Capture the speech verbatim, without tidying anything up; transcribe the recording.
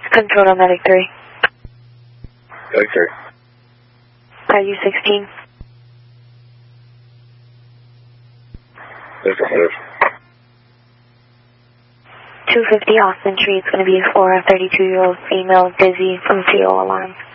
Control to Medic three. Medic three. Are you sixteen? Affirmative. two fifty Austin Street. It's going to be for a thirty-two-year-old female, dizzy from T O alarm.